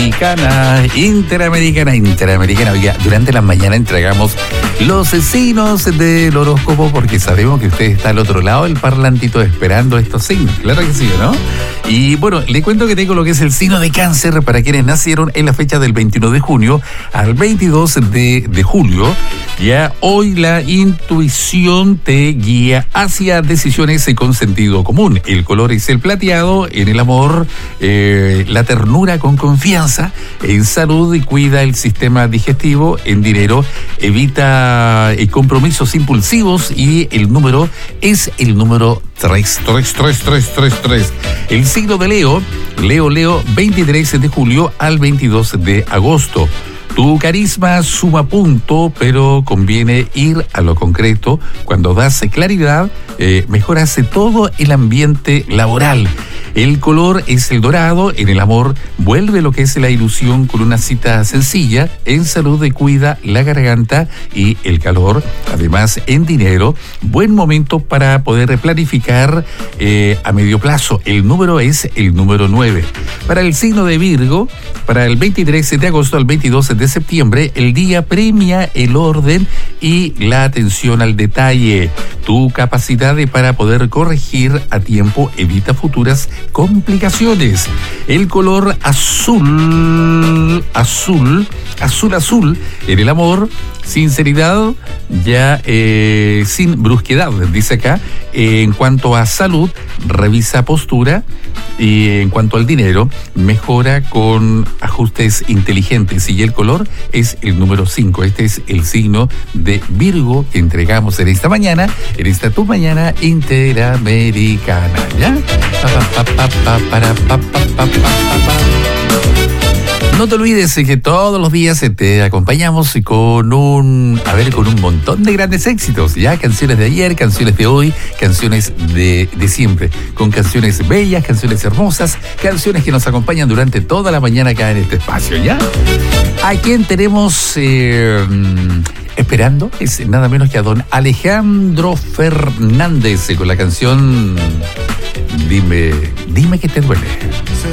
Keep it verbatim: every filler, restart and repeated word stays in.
Interamericana, Interamericana, Interamericana. Oiga, durante la mañana entregamos los signos del horóscopo porque sabemos que usted está al otro lado del parlantito esperando estos signos. Claro que sí, ¿no? Y bueno, le cuento que tengo lo que es el signo de Cáncer para quienes nacieron en la fecha del veintiuno de junio al veintidós de, de julio. Ya hoy la intuición te guía hacia decisiones con sentido común. El color es el plateado. En el amor, eh, la ternura con confianza. En salud, y cuida el sistema digestivo. En dinero, evita eh, compromisos impulsivos. Y el número es el número tres, tres, tres, tres, tres, tres. El signo de Leo, Leo, Leo, veintitrés de julio al veintidós de agosto. Tu carisma suma punto, pero conviene ir a lo concreto. Cuando das claridad, eh, mejoras todo el ambiente laboral. El color es el dorado. En el amor, vuelve lo que es la ilusión con una cita sencilla. En salud, cuida la garganta y el calor. Además, en dinero, buen momento para poder planificar eh, a medio plazo. El número es el número nueve. Para el signo de Virgo, para el veintitrés de agosto al veintidós de septiembre, el día premia el orden y la atención al detalle. Tu capacidad de para poder corregir a tiempo evita futuras complicaciones. El color azul, azul, azul, azul. En el amor, sinceridad, ya eh, sin brusquedad, dice acá. Eh, en cuanto a salud, revisa postura. Y en cuanto al dinero, mejora con ajustes inteligentes. Y el color es el número cinco. Este es el signo de Virgo que entregamos en esta mañana, en esta tu mañana interamericana. ¿Ya? Pa, pa, pa, pa, para, pa, pa, pa, pa, pa. No te olvides que todos los días te acompañamos con un, a ver, con un montón de grandes éxitos, ya, canciones de ayer, canciones de hoy, canciones de, de siempre, con canciones bellas, canciones hermosas, canciones que nos acompañan durante toda la mañana acá en este espacio, ¿ya? ¿A quién tenemos eh, esperando? Es nada menos que a don Alejandro Fernández con la canción Dime, dime que te duele.